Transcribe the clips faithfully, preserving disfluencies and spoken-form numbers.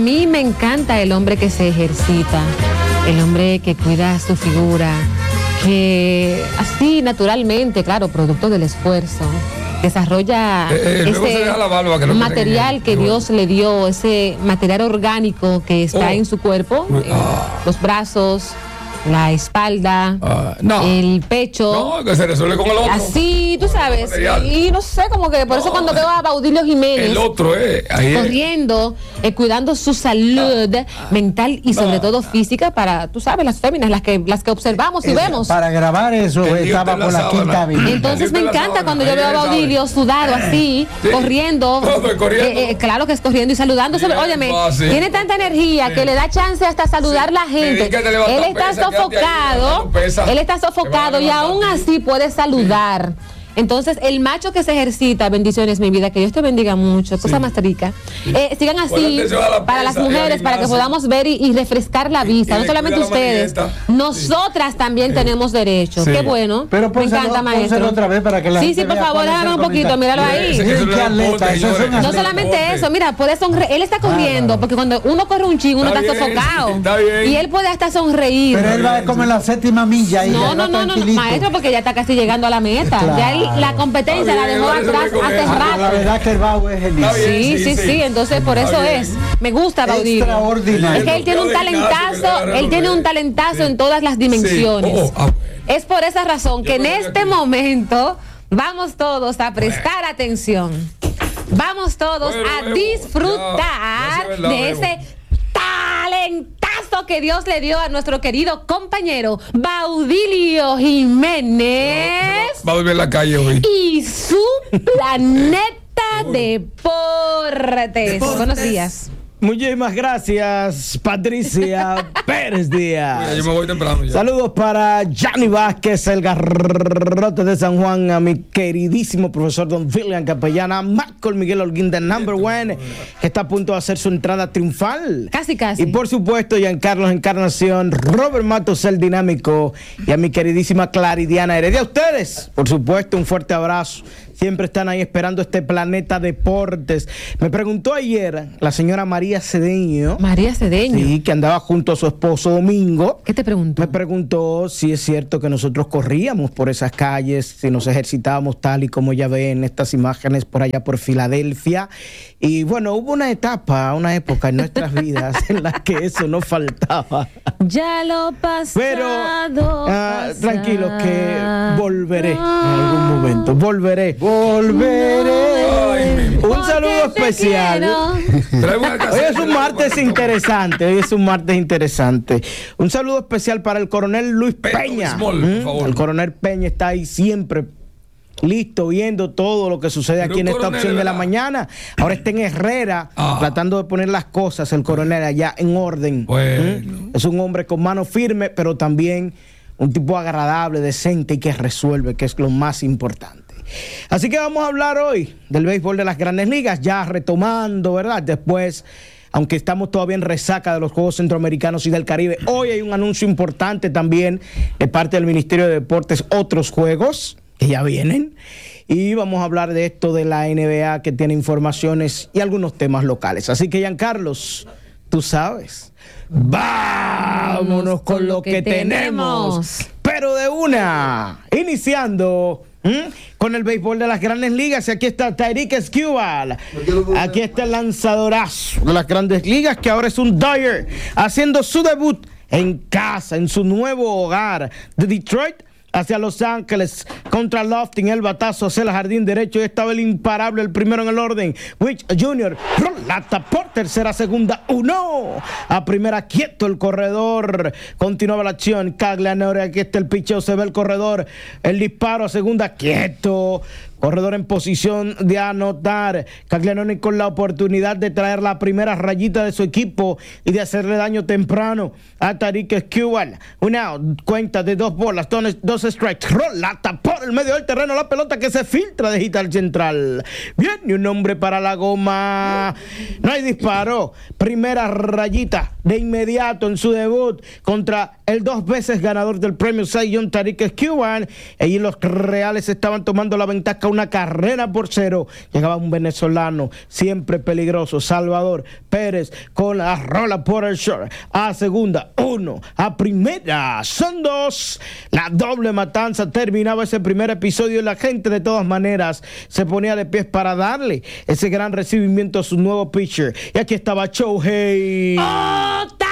mí me encanta el hombre que se ejercita, el hombre que cuida su figura, que así naturalmente, claro, producto del esfuerzo, desarrolla eh, eh, ese barba, que no material que Dios le dio, ese material orgánico que está oh. en su cuerpo, oh. en los brazos, la espalda, uh, no. el pecho. No, que se resuelve con el otro. Así, tú sabes. Y no sé, como que por no, eso cuando veo a Baudilio Jiménez el otro, eh, ahí corriendo, eh, cuidando su salud no. mental y sobre no. todo física para, tú sabes, las féminas, las que las que observamos y es, vemos. Para grabar eso estaba por la quinta avenida. Entonces me encanta cuando yo veo a Baudilio sudado así, sí. corriendo. No, corriendo. Eh, eh, claro que es corriendo y saludando. Sobre, óyeme, fácil. Tiene tanta energía sí. que le da chance hasta saludar a sí. la gente. Él está sofocado, él está sofocado y aún así puede saludar. Entonces, el macho que se ejercita, bendiciones, mi vida, que Dios te bendiga mucho, cosa sí. más rica. Eh, sigan así la para las mujeres, para que podamos ver y, y refrescar la vista. Y, y no solamente ustedes, nosotras sí. también sí. tenemos derecho. Sí. Qué bueno. Pero me encanta, maestro. Otra vez para que la sí, sí, por favor, déjame un poquito, míralo ahí. Sí, sí, atleta, no solamente eso, mira, puede sonreír. Él está corriendo, ah, porque cuando uno corre un chingo, uno está, está bien, sofocado. Está bien. Y él puede hasta sonreír. Pero él va como en la séptima milla. No, no, no, no, maestro, porque ya está casi llegando a la meta. Ya él la competencia bien, la dejó atrás hace rato. La verdad que el Bau es genial. Sí, sí, sí, sí, entonces por eso es. Me gusta Baudilio. Extraordinario. Es que él tiene un talentazo, él tiene un talentazo en todas las dimensiones. Es por esa razón que en este momento vamos todos a prestar atención. Vamos todos a disfrutar de ese talentazo que Dios le dio a nuestro querido compañero Baudilio Jiménez. Va a dormir en la calle hoy. Y su planeta Deportes. Deportes. Buenos días. Muchísimas gracias, Patricia Pérez Díaz. Mira, yo me voy temprano ya. Saludos para Gianni Vázquez, el garrote de San Juan, a mi queridísimo profesor Don William Capellana, Michael Miguel Holguín de Number One, que está a punto de hacer su entrada triunfal. Casi, casi. Y por supuesto, Giancarlos Encarnación, Robert Matos, el dinámico, y a mi queridísima Claridiana Heredia. A ustedes, por supuesto, un fuerte abrazo. Siempre están ahí esperando este planeta Deportes. Me preguntó ayer la señora María Cedeño. María Cedeño. Sí, que andaba junto a su esposo Domingo. ¿Qué te preguntó? Me preguntó si es cierto que nosotros corríamos por esas calles, si nos ejercitábamos tal y como ya ven estas imágenes por allá por Filadelfia. Y bueno, hubo una etapa, una época en nuestras vidas en la que eso no faltaba. Ya lo pasado. Pero uh, tranquilos que volveré en algún momento. Volveré. Volveré. Ay, un saludo especial. Hoy es un martes interesante. Hoy es un martes interesante. Un saludo especial para el coronel Luis Peña. Small, por favor. El coronel Peña está ahí siempre listo, viendo todo lo que sucede Pero aquí en esta opción de la mañana. Ahora está en Herrera, ah. tratando de poner las cosas, el coronel allá en orden. Bueno. ¿Mm? Es un hombre con mano firme, pero también un tipo agradable, decente y que resuelve, que es lo más importante. Así que vamos a hablar hoy del béisbol de las Grandes Ligas, ya retomando, ¿verdad? Después, aunque estamos todavía en resaca de los Juegos Centroamericanos y del Caribe, hoy hay un anuncio importante también de parte del Ministerio de Deportes, otros juegos que ya vienen. Y vamos a hablar de esto de la N B A, que tiene informaciones y algunos temas locales. Así que, Giancarlos, tú sabes, vámonos con lo que tenemos. Pero de una, iniciando ¿Mm? con el béisbol de las Grandes Ligas. Y aquí está Tyreek Esquivel. Aquí está el lanzadorazo de las Grandes Ligas, que ahora es un Dodger, haciendo su debut en casa, en su nuevo hogar de Detroit, hacia Los Ángeles, contra Lofting, el batazo hacia el jardín derecho, y estaba el imparable, el primero en el orden, Which Junior, rolata por tercera, segunda, uno, a primera, quieto el corredor, continuaba la acción, Caglianore, aquí está el picheo, se ve el corredor, el disparo a segunda, quieto, corredor en posición de anotar, Caglianone con la oportunidad de traer la primera rayita de su equipo y de hacerle daño temprano a Tyreek Esquivel. Una cuenta de dos bolas, dos, dos strikes, rolata por el medio del terreno, la pelota que se filtra de hit al central. Bien, y un hombre para la goma. No hay disparo. Primera rayita de inmediato en su debut contra el dos veces ganador del premio Cy Young, Tyreek Esquivel. Allí los Reales estaban tomando la ventaja marca una carrera por cero. Llegaba un venezolano, siempre peligroso, Salvador Pérez, con la rola por el short. A segunda, uno. A primera, son dos. La doble matanza terminaba ese primer episodio y la gente de todas maneras se ponía de pies para darle ese gran recibimiento a su nuevo pitcher. Y aquí estaba Shohei ¡Ohtani!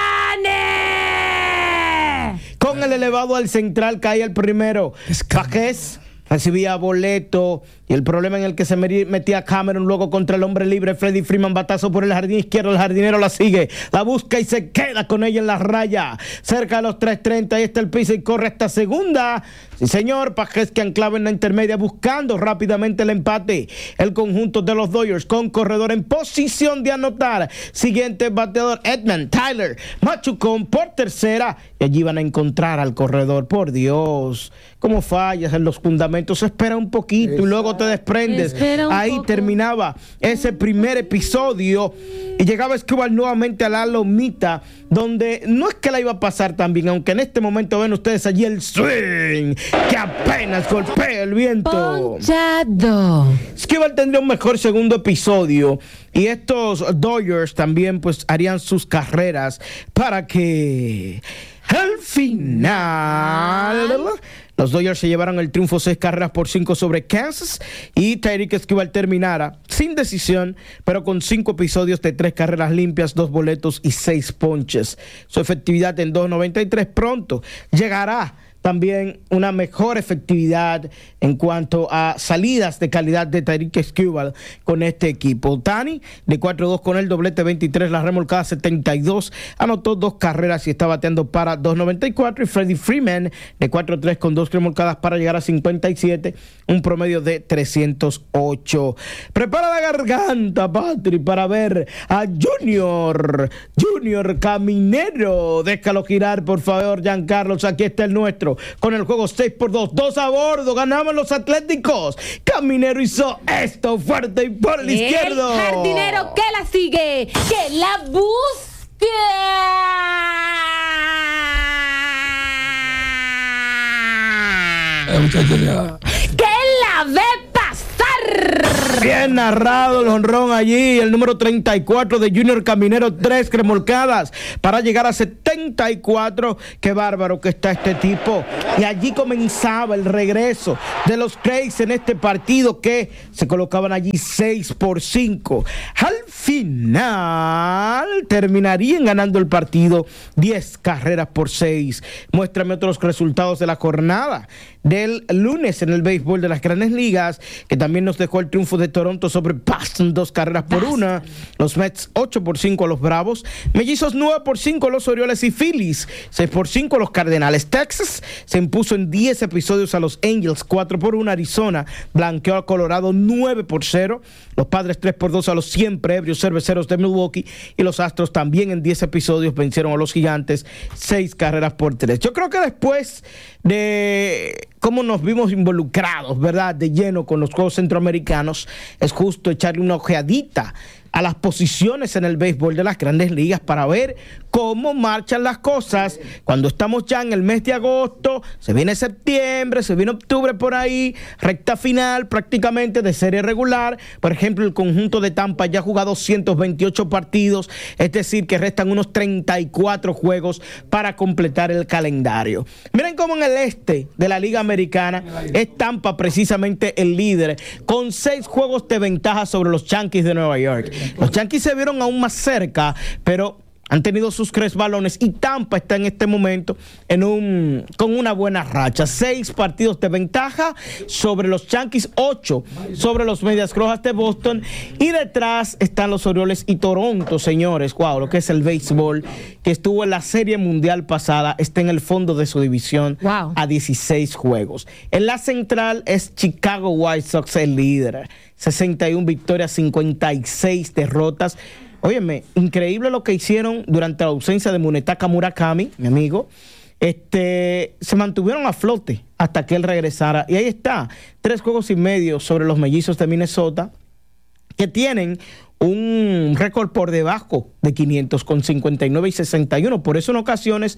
Con el elevado al central caía el primero. Pajés recibía boleto y el problema en el que se metía Cameron luego contra el hombre libre Freddie Freeman, batazo por el jardín izquierdo, el jardinero la sigue, la busca y se queda con ella en la raya, cerca de los tres treinta, ahí está el piso y corre hasta segunda. Sí señor, Pajés que anclava en la intermedia buscando rápidamente el empate. El conjunto de los Dodgers con corredor en posición de anotar. Siguiente bateador Edman Tyler Machucón por tercera y allí van a encontrar al corredor. Por Dios, cómo fallas en los fundamentos. Espera un poquito y luego te desprendes. Ahí poco. Terminaba ese primer episodio y llegaba Escobar nuevamente a la lomita, donde no es que la iba a pasar tan bien, aunque en este momento ven ustedes allí el swing que apenas golpea el viento. Ponchado. Escobar tendría un mejor segundo episodio y estos Dodgers también pues harían sus carreras para que al final los Dodgers se llevaron el triunfo seis carreras por cinco sobre Kansas y Tarik Escobar terminara sin decisión, pero con cinco episodios de tres carreras limpias, dos boletos y seis ponches. Su efectividad en dos noventa y tres pronto llegará. También una mejor efectividad en cuanto a salidas de calidad de Tarik Escobar con este equipo. Ohtani de cuatro dos con el doblete veintitrés, la remolcada setenta y dos, anotó dos carreras y está bateando para dos noventa y cuatro. Y Freddie Freeman de cuatro tres con dos remolcadas para llegar a cincuenta y siete, un promedio de trescientos ocho. Prepara la garganta, Patri, para ver a Junior, Junior Caminero. Déjalo girar, por favor, Giancarlos, aquí está el nuestro. Con el juego seis por dos, dos a bordo, ganaban los Atléticos. Caminero hizo esto fuerte y por el, el izquierdo. El jardinero que la sigue, que la busque. Que la ve pasar. Bien narrado el jonrón allí, el número treinta y cuatro de Junior Caminero, tres remolcadas para llegar a setenta y cuatro. Qué bárbaro que está este tipo. Y allí comenzaba el regreso de los Crays en este partido que se colocaban allí seis por cinco. Al final terminarían ganando el partido diez carreras por seis. Muéstrame otros resultados de la jornada del lunes en el béisbol de las Grandes Ligas, que también nos dejó el triunfo de Toronto sobre Boston, dos carreras por una. Los Mets ocho por cinco a los Bravos. Mellizos nueve por cinco a los Orioles y Phillies seis por cinco a los Cardenales. Texas se impuso en diez episodios a los Angels cuatro por uno. Arizona blanqueó a Colorado nueve por cero. Los Padres tres por dos a los siempre ebrios Cerveceros de Milwaukee. Y los Astros también en diez episodios vencieron a los Gigantes seis carreras por tres. Yo creo que después de cómo nos vimos involucrados, ¿verdad?, de lleno con los Juegos Centroamericanos, es justo echarle una ojeadita a las posiciones en el béisbol de las Grandes Ligas para ver cómo marchan las cosas cuando estamos ya en el mes de agosto. Se viene septiembre, se viene octubre por ahí, recta final prácticamente de serie regular. Por ejemplo, el conjunto de Tampa ya ha jugado doscientos veintiocho partidos, es decir, que restan unos treinta y cuatro juegos para completar el calendario. Miren cómo en el este de la Liga Americana es Tampa precisamente el líder, con seis juegos de ventaja sobre los Yankees de Nueva York. Los Yankees se vieron aún más cerca, pero han tenido sus tres balones y Tampa está en este momento en un, con una buena racha. Seis partidos de ventaja sobre los Yankees, ocho sobre los Medias Rojas de Boston. Y detrás están los Orioles y Toronto, señores. Wow, lo que es el béisbol, que estuvo en la Serie Mundial pasada, está en el fondo de su división, wow, a dieciséis juegos. En la central es Chicago White Sox el líder. sesenta y una victorias, cincuenta y seis derrotas. Óyeme, increíble lo que hicieron durante la ausencia de Munetaka Murakami, mi amigo. Este, se mantuvieron a flote hasta que él regresara. Y ahí está, tres juegos y medio sobre los Mellizos de Minnesota, que tienen un récord por debajo de quinientos con cincuenta y nueve y sesenta y uno. Por eso en ocasiones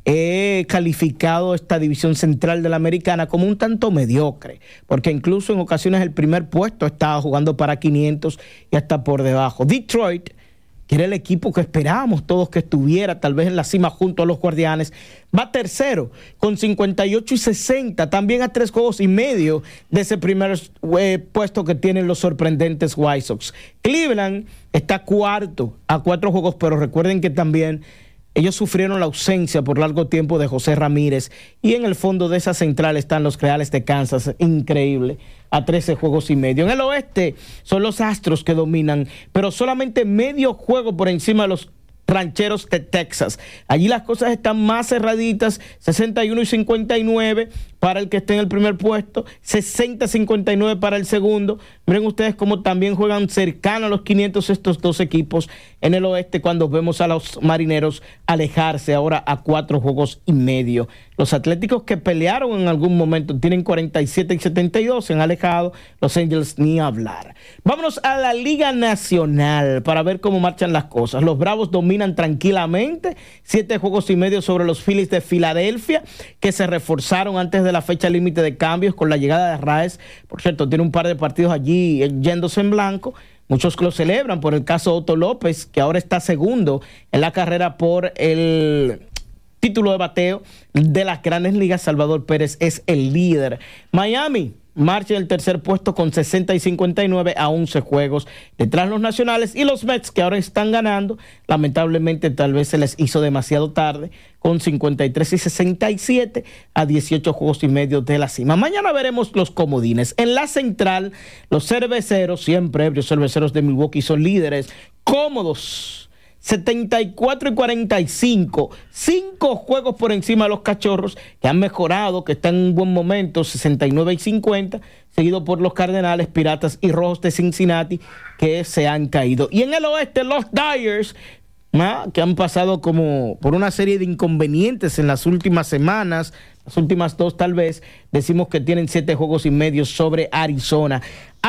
he calificado esta división central de la americana como un tanto mediocre, porque incluso en ocasiones el primer puesto estaba jugando para quinientos y hasta por debajo. Detroit, que era el equipo que esperábamos todos que estuviera tal vez en la cima junto a los Guardianes, va tercero con cincuenta y ocho y sesenta, también a tres juegos y medio de ese primer eh, puesto que tienen los sorprendentes White Sox. Cleveland está cuarto a cuatro juegos, pero recuerden que también ellos sufrieron la ausencia por largo tiempo de José Ramírez, y en el fondo de esa central están los Reales de Kansas, increíble, a trece juegos y medio. En el oeste son los Astros que dominan, pero solamente medio juego por encima de los Rancheros de Texas. Allí las cosas están más cerraditas, sesenta y uno y cincuenta y nueve para el que esté en el primer puesto, sesenta a cincuenta y nueve para el segundo. Miren ustedes cómo también juegan cercano a los quinientos estos dos equipos en el oeste, cuando vemos a los Marineros alejarse ahora a cuatro juegos y medio. Los Atléticos, que pelearon en algún momento, tienen cuarenta y siete y setenta y dos, se han alejado. Los Angels ni hablar. Vámonos a la Liga Nacional para ver cómo marchan las cosas. Los Bravos dominan tranquilamente, siete juegos y medio sobre los Phillies de Filadelfia, que se reforzaron antes de la fecha límite de cambios con la llegada de Arraez. Por cierto, tiene un par de partidos allí yéndose en blanco. Muchos lo celebran por el caso Otto López, que ahora está segundo en la carrera por el título de bateo de las Grandes Ligas. Salvador Pérez es el líder. Miami marcha en el tercer puesto con sesenta y cincuenta y nueve a once juegos. Detrás los Nacionales y los Mets, que ahora están ganando. Lamentablemente tal vez se les hizo demasiado tarde, con cincuenta y tres y sesenta y siete a dieciocho juegos y medio de la cima. Mañana veremos los comodines. En la central, los cerveceros, siempre ebrios cerveceros de Milwaukee, son líderes cómodos, setenta y cuatro y cuarenta y cinco, cinco juegos por encima de los Cachorros, que han mejorado, que están en un buen momento, sesenta y nueve y cincuenta, seguido por los Cardenales, Piratas y Rojos de Cincinnati, que se han caído. Y en el oeste, los Dyers, ¿no?, que han pasado como por una serie de inconvenientes en las últimas semanas, las últimas dos tal vez, decimos que tienen siete juegos y medio sobre Arizona.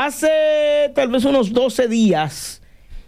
Hace tal vez unos doce días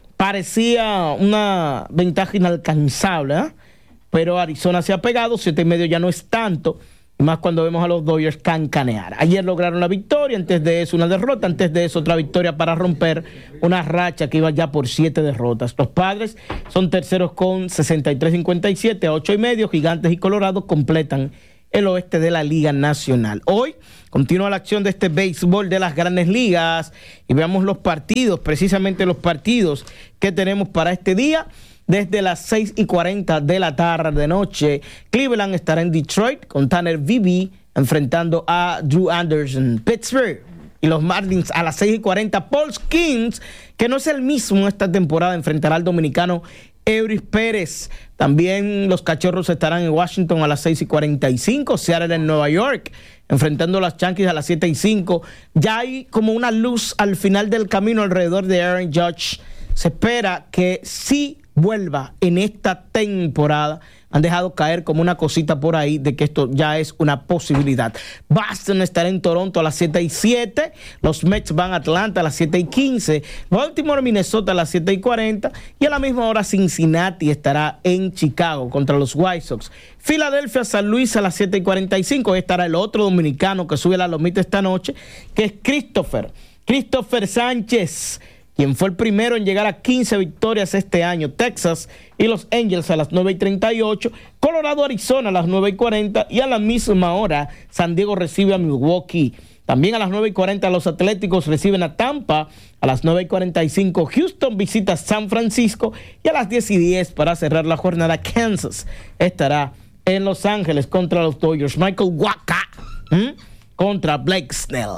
parecía una ventaja inalcanzable, ¿eh? Pero Arizona se ha pegado, siete y medio ya no es tanto, y más cuando vemos a los Dodgers cancanear. Ayer lograron la victoria, antes de eso una derrota, antes de eso otra victoria para romper una racha que iba ya por siete derrotas. Los Padres son terceros con sesenta y tres cincuenta y siete a ocho y medio, Gigantes y Colorados completan el oeste de la Liga Nacional. Hoy continúa la acción de este béisbol de las Grandes Ligas y veamos los partidos, precisamente los partidos que tenemos para este día. Desde las seis y cuarenta de la tarde de noche, Cleveland estará en Detroit con Tanner Bibee enfrentando a Drew Anderson. Pittsburgh y los Marlins a las seis y cuarenta. Paul Skeens, que no es el mismo esta temporada, enfrentará al dominicano Eury Pérez. También los Cachorros estarán en Washington a las seis y cuarenta y cinco. Seattle en Nueva York, enfrentando a las Yankees a las siete y cinco. Ya hay como una luz al final del camino alrededor de Aaron Judge. Se espera que sí vuelva en esta temporada. Han dejado caer como una cosita por ahí de que esto ya es una posibilidad. Boston estará en Toronto a las siete y siete. Los Mets van a Atlanta a las siete y quince. Baltimore, Minnesota a las siete y cuarenta. Y a la misma hora Cincinnati estará en Chicago contra los White Sox. Filadelfia, San Luis a las siete y cuarenta y cinco. Ahí estará el otro dominicano que sube la lomita esta noche, que es Christopher. Christopher Sánchez, quien fue el primero en llegar a quince victorias este año. Texas y los Angels a las nueve y treinta y ocho, Colorado, Arizona a las nueve y cuarenta, y a la misma hora San Diego recibe a Milwaukee. También a las nueve y cuarenta los Atléticos reciben a Tampa, a las nueve y cuarenta y cinco Houston visita San Francisco, y a las diez y diez para cerrar la jornada Kansas estará en Los Ángeles contra los Dodgers. Michael Wacha ¿m? contra Blake Snell.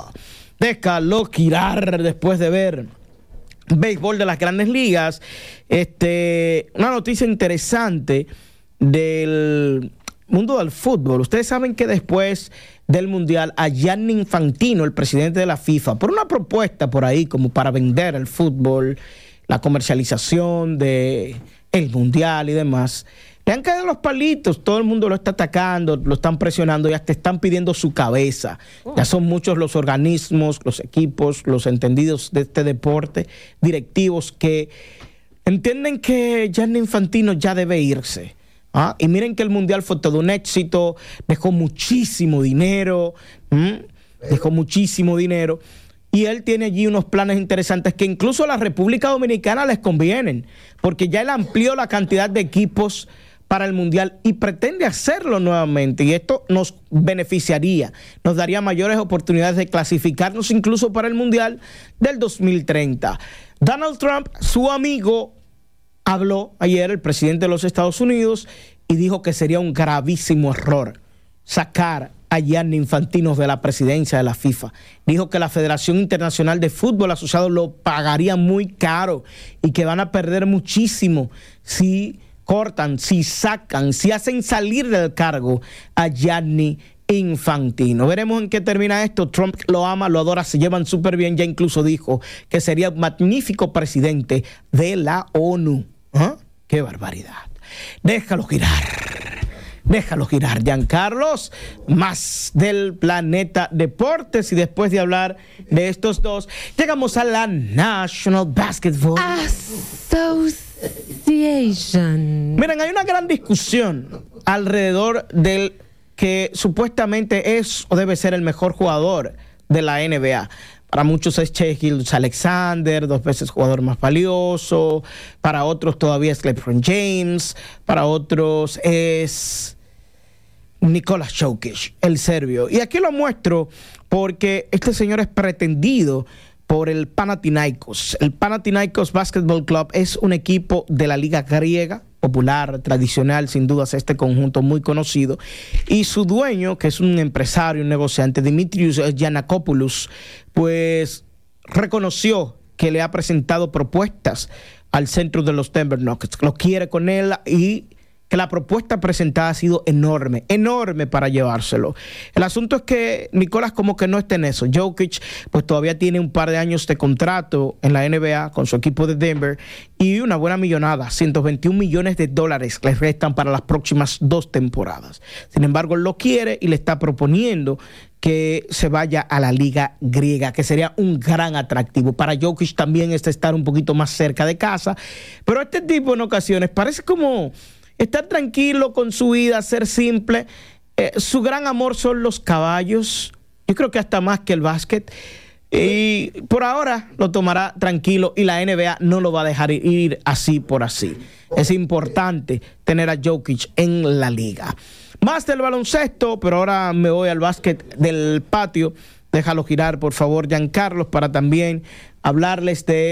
Déjalo girar después de ver béisbol de las Grandes Ligas. Este, una noticia interesante del mundo del fútbol. Ustedes saben que después del Mundial, a Gianni Infantino, el presidente de la FIFA, por una propuesta por ahí como para vender el fútbol, la comercialización de el Mundial y demás, le han caído los palitos. Todo el mundo lo está atacando, lo están presionando y hasta están pidiendo su cabeza. Ya son muchos los organismos, los equipos, los entendidos de este deporte, directivos, que entienden que Gianni Infantino ya debe irse. ¿ah? Y miren que el Mundial fue todo un éxito, dejó muchísimo dinero, ¿m? dejó muchísimo dinero. Y él tiene allí unos planes interesantes que incluso a la República Dominicana les convienen, porque ya él amplió la cantidad de equipos para el Mundial y pretende hacerlo nuevamente. Y esto nos beneficiaría, nos daría mayores oportunidades de clasificarnos incluso para el Mundial del dos mil treinta. Donald Trump, su amigo, habló ayer, el presidente de los Estados Unidos, y dijo que sería un gravísimo error sacar a Gianni Infantino de la presidencia de la FIFA. Dijo que la Federación Internacional de Fútbol Asociado lo pagaría muy caro y que van a perder muchísimo si cortan, si sacan, si hacen salir del cargo a Gianni Infantino. Veremos en qué termina esto. Trump lo ama, lo adora, se llevan súper bien. Ya incluso dijo que sería un magnífico presidente de la ONU. ¿Ah? ¡Qué barbaridad! Déjalo girar. Déjalo girar, Giancarlos. Más del Planeta Deportes. Y después de hablar de estos dos, llegamos a la National Basketball Association. Miren, hay una gran discusión alrededor del que supuestamente es o debe ser el mejor jugador de la N B A. Para muchos es Shai Gilgeous-Alexander, dos veces jugador más valioso. Para otros todavía es LeBron James. Para otros es Nikola Jokic, el serbio. Y aquí lo muestro porque este señor es pretendido por el Panathinaikos. El Panathinaikos Basketball Club es un equipo de la liga griega, popular, tradicional, sin dudas este conjunto muy conocido. Y su dueño, que es un empresario, un negociante, Dimitrios Giannakopoulos, pues reconoció que le ha presentado propuestas al centro de los Denver Nuggets. Lo quiere con él y que la propuesta presentada ha sido enorme, enorme para llevárselo. El asunto es que Nicolás como que no está en eso. Jokic pues todavía tiene un par de años de contrato en la N B A con su equipo de Denver y una buena millonada, ciento veintiún millones de dólares le restan para las próximas dos temporadas. Sin embargo, él lo quiere y le está proponiendo que se vaya a la liga griega, que sería un gran atractivo. Para Jokic también es estar un poquito más cerca de casa, pero este tipo en ocasiones parece como estar tranquilo con su vida, ser simple. Eh, su gran amor son los caballos. Yo creo que hasta más que el básquet. Y por ahora lo tomará tranquilo y la N B A no lo va a dejar ir así por así. Es importante tener a Jokic en la liga. Más del baloncesto, pero ahora me voy al básquet del patio. Déjalo girar, por favor, Giancarlos, para también hablarles de